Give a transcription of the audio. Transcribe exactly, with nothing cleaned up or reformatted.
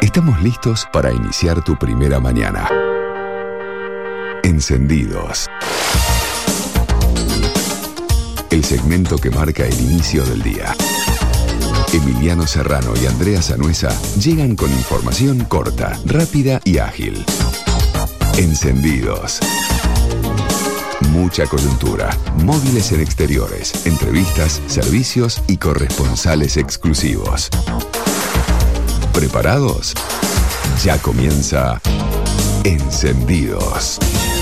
Estamos listos para iniciar tu primera mañana. Encendidos. El segmento que marca el inicio del día. Emiliano Serrano y Andrea Sanuesa llegan con información corta, rápida y ágil. Encendidos. Mucha coyuntura, móviles en exteriores, entrevistas, servicios y corresponsales exclusivos. ¿Preparados? Ya comienza Encendidos.